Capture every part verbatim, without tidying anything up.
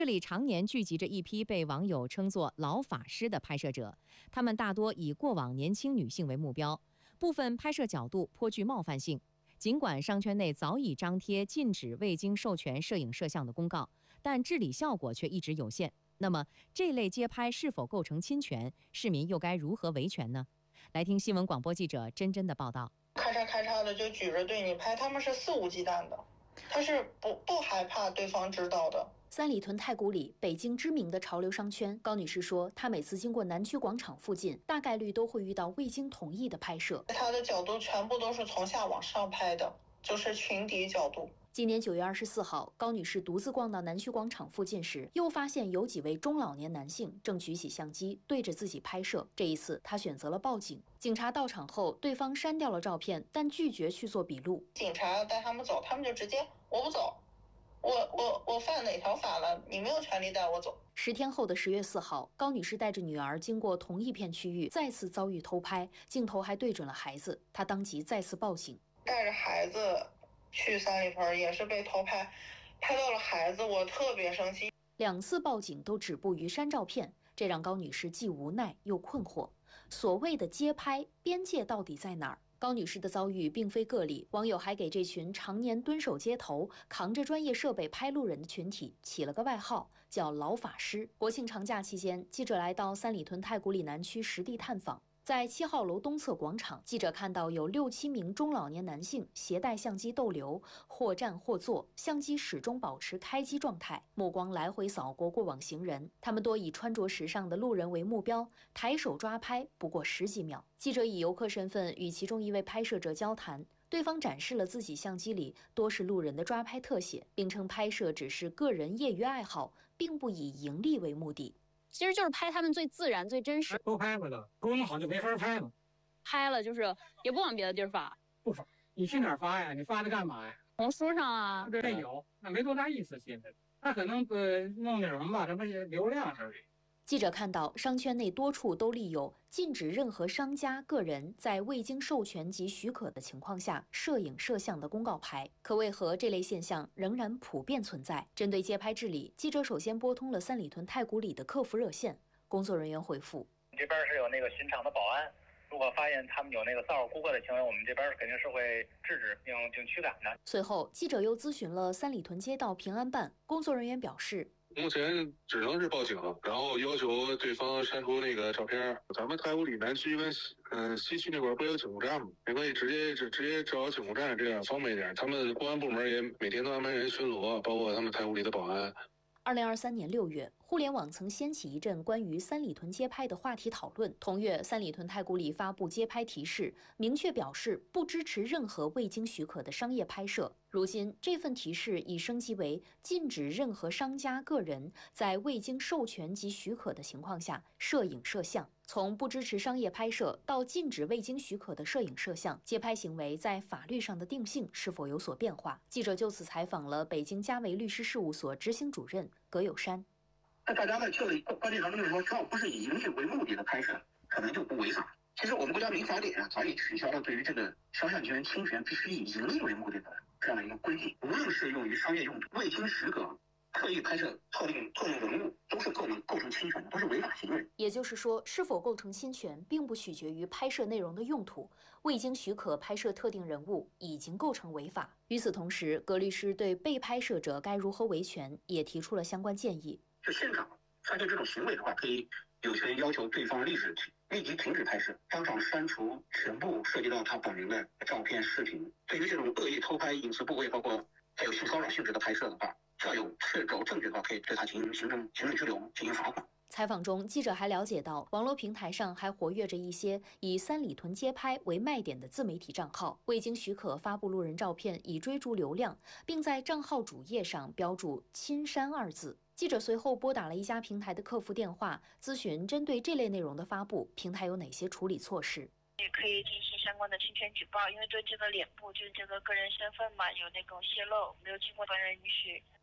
这里常年聚集着一批被网友称作老法师的拍摄者，他们大多以过往年轻女性为目标，部分拍摄角度颇具冒犯性。尽管商圈内早已张贴禁止未经授权摄影摄像的公告，但治理效果却一直有限。那么，这类街拍是否构成侵权？市民又该如何维权呢？来听新闻广播记者真真的报道。 咔嚓咔嚓的就举着对你拍，他们是肆无忌惮的，他是不不害怕对方知道的。 三里屯太古里，北京知名的潮流商圈，高女士说，她每次经过南区广场附近，大概率都会遇到未经同意的拍摄。 她的角度全部都是从下往上拍的，就是裙底角度。 今年九月二十四号，高女士独自逛到南区广场附近时，又发现有几位中老年男性正举起相机对着自己拍摄。这一次，她选择了报警。警察到场后，对方删掉了照片，但拒绝去做笔录。 警察带他们走，他们就直接我不走。我我我犯哪条法了？你没有权利带我走。 十天后的十月四号，高女士带着女儿经过同一片区域，再次遭遇偷拍，镜头还对准了孩子，她当即再次报警。 带着孩子去三里屯也是被偷拍，拍到了孩子，我特别生气。 两次报警都止步于删照片，这让高女士既无奈又困惑。所谓的街拍，边界到底在哪儿？高女士的遭遇并非个例，网友还给这群常年蹲守街头、扛着专业设备拍路人的群体起了个外号，叫“老法师”。国庆长假期间，记者来到三里屯太古里南区实地探访。在七号楼东侧广场，记者看到有六七名中老年男性携带相机逗留，或站或坐，相机始终保持开机状态，目光来回扫过过往行人。他们多以穿着时尚的路人为目标，抬手抓拍不过十几秒。记者以游客身份与其中一位拍摄者交谈，对方展示了自己相机里多是路人的抓拍特写，并称拍摄只是个人业余爱好，并不以盈利为目的。 其实就是拍他们最自然、最真实。 都拍过的，功能好就没法拍了。 拍了就是也不往别的地儿发， 不发。你去哪儿发呀？你发它干嘛呀？ 红书上啊， 这有，那没多大意思。现在他可能呃弄点什么吧，什么流量而已。 记者看到，商圈内多处都立有禁止任何商家、个人在未经授权及许可的情况下摄影摄像的公告牌，可为何这类现象仍然普遍存在？针对街拍治理，记者首先拨通了三里屯太古里的客服热线，工作人员回复： 这边是有那个巡场的保安，如果发现他们有那个骚扰顾客的行为，我们这边肯定是会制止并并驱赶的。 随后，记者又咨询了三里屯街道平安办，工作人员表示， 目前只能是报警，然后要求对方删除那个照片。咱们太古里南区跟西嗯西区那块不有警务站吗？没关系，直接直直接找警务站，这样方便一点。他们公安部门也每天都安排人巡逻，包括他们太古里的保安。 二零二三年六月，互联网曾掀起一阵关于三里屯街拍的话题讨论。同月，三里屯太古里发布街拍提示，明确表示不支持任何未经许可的商业拍摄。如今，这份提示已升级为禁止任何商家、个人在未经授权及许可的情况下摄影摄像。从不支持商业拍摄到禁止未经许可的摄影摄像，街拍行为在法律上的定性是否有所变化？记者就此采访了北京嘉维律师事务所执行主任葛友山。 那大家在这里观念上就是说，只要不是以盈利为目的的拍摄，可能就不违法。其实我们国家民法典上早已取消了对于这个肖像权侵权必须以盈利为目的的这样的一个规定，无论是用于商业用途、未经许可刻意拍摄特定特定人物，都是构成构成侵权的，都是违法行为。 也就是说，是否构成侵权，并不取决于拍摄内容的用途。未经许可拍摄特定人物，已经构成违法。与此同时，葛律师对被拍摄者该如何维权也提出了相关建议。 就现场发现这种行为的话，可以有权要求对方立即立即停止拍摄，当场删除全部涉及到他本人的照片、视频。对于这种恶意偷拍隐私部位，包括还有性骚扰性质的拍摄的话，只要有确凿证据的话，可以对他进行行政行政拘留，进行罚款。 采访中，记者还了解到，网络平台上还活跃着一些以三里屯街拍为卖点的自媒体账号，未经许可发布路人照片以追逐流量，并在账号主页上标注“亲删”二字。记者随后拨打了一家平台的客服电话，咨询针对这类内容的发布，平台有哪些处理措施。 也可以进行相关的侵权举报，因为对这个脸部就是这个个人身份嘛有那种泄露，没有经过本人允许。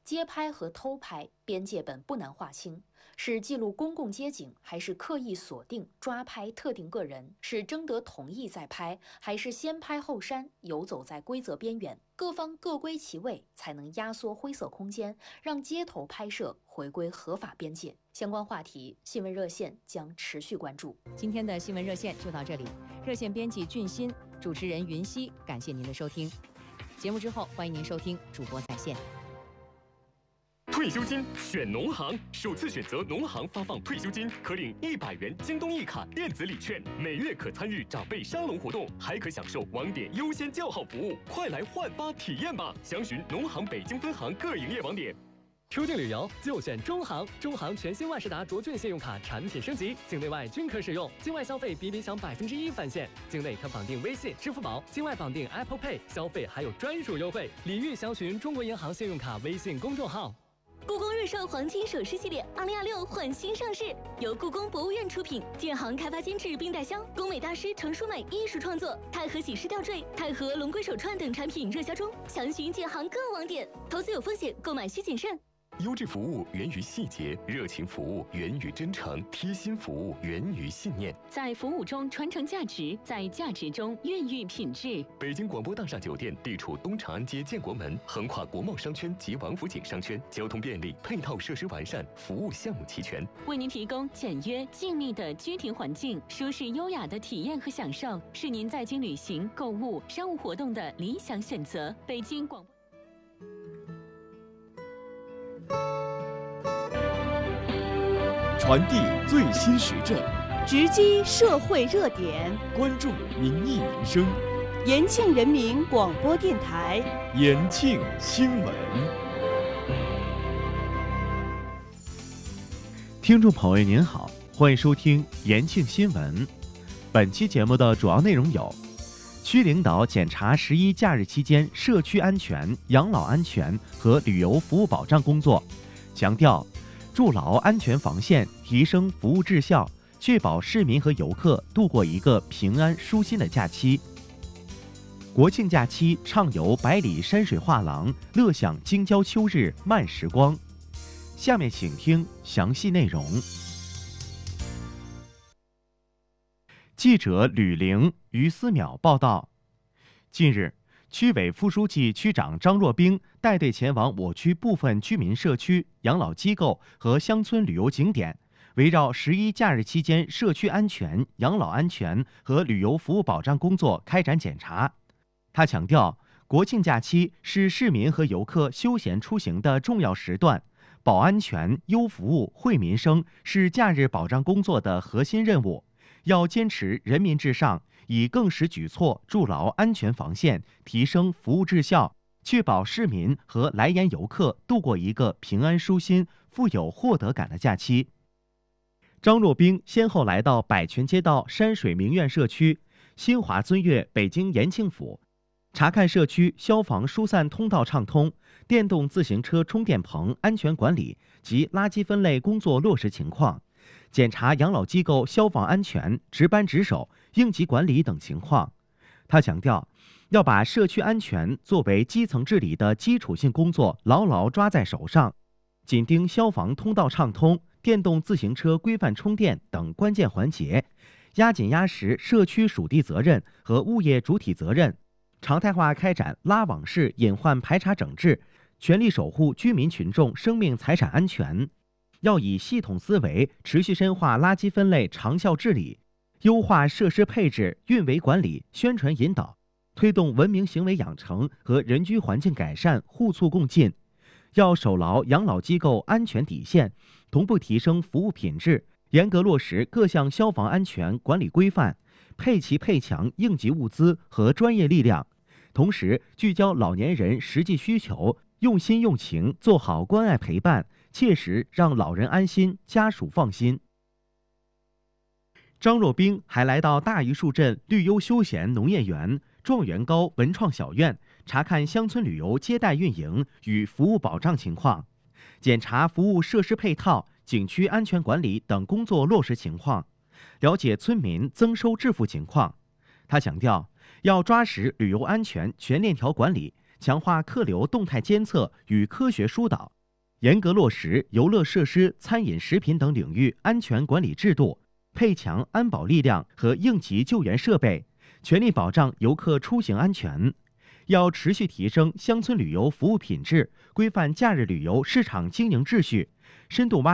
街拍和偷拍边界本不难划清，是记录公共街景，还是刻意锁定抓拍特定个人？是征得同意再拍，还是先拍后删，游走在规则边缘？各方各归其位，才能压缩灰色空间，让街头拍摄回归合法边界。相关话题，新闻热线将持续关注。 今天的新闻热线就到这里，热线编辑俊欣，主持人云溪，感谢您的收听。节目之后，欢迎您收听主播在线。 退休金选农行，首次选择农行发放退休金，可领一百元京东一卡电子礼券，每月可参与长辈沙龙活动，还可享受网点优先叫号服务。快来换发体验吧！详询农行北京分行各营业网点。 出境旅游就选中行，中行全新万事达卓券信用卡产品升级，境内外均可使用，境外消费比比享百分之一返现，境内可绑定微信、支付宝，境外绑定 Apple Pay， 消费还有专属优惠。礼遇详询中国银行信用卡微信公众号。 故宫日寿黄金首饰系列二零二六焕新上市，由故宫博物院出品，建行开发监制并代销，工美大师程淑美艺术创作，钛合喜事吊坠、钛合龙龟手串等产品热销中，详询建行各网点。投资有风险，购买需谨慎。 优质服务源于细节，热情服务源于真诚，贴心服务源于信念。 在服务中传承价值，在价值中孕育品质。 北京广播大厦酒店地处东长安街建国门，横跨国贸商圈及王府井商圈，交通便利，配套设施完善，服务项目齐全， 为您提供简约静谧的居庭环境，舒适优雅的体验和享受，是您在京旅行、购物、商务活动的理想选择。北京广播。 传递最新时政， 直击社会热点， 关注民意民生。 延庆人民广播电台， 延庆新闻。听众朋友您好，欢迎收听延庆新闻。本期节目的主要内容有：区领导检查十一假日期间社区安全、养老安全和旅游服务保障工作，强调筑牢安全防线，提升服务质效，确保市民和游客度过一个平安舒心的假期。国庆假期畅游百里山水画廊，乐享京郊秋日慢时光。下面请听详细内容。记者吕玲、于思淼报道。近日，区委副书记、区长张若冰带队前往我区部分居民社区、养老机构和乡村旅游景点，围绕十一假日期间社区安全、养老安全和旅游服务保障工作开展检查。他强调，国庆假期是市民和游客休闲出行的重要时段，保安全、优服务、惠民生是假日保障工作的核心任务，要坚持人民至上，以更实举措筑牢安全防线，提升服务质效，确保市民和来沿游客度过一个平安舒心、富有获得感的假期。张若冰先后来到百泉街道山水名苑社区、新华尊悦北京延庆府，查看社区消防疏散通道畅通、电动自行车充电棚安全管理及垃圾分类工作落实情况，检查养老机构消防安全、值班值守、应急管理等情况。他强调，要把社区安全作为基层治理的基础性工作牢牢抓在手上，紧盯消防通道畅通、电动自行车规范充电等关键环节，压紧压实社区属地责任和物业主体责任，常态化开展拉网式隐患排查整治，全力守护居民群众生命财产安全。要以系统思维持续深化垃圾分类长效治理，优化设施配置、运维管理、宣传引导，推动文明行为养成和人居环境改善互促共进。要守牢养老机构安全底线，同步提升服务品质，严格落实各项消防安全管理规范，配齐配强应急物资和专业力量，同时聚焦老年人实际需求，用心用情做好关爱陪伴，切实让老人安心，家属放心。张若冰还来到大榆树镇绿优休闲农业园、状元高文创小院，查看乡村旅游接待运营与服务保障情况，检查服务设施配套、景区安全管理等工作落实情况，了解村民增收致富情况。他强调，要抓实旅游安全全链条管理，强化客流动态监测与科学疏导， 严格落实游乐设施、餐饮、食品等领域安全管理制度，配强安保力量和应急救援设备，全力保障游客出行安全。要持续提升乡村旅游服务品质，规范假日旅游市场经营秩序，深度挖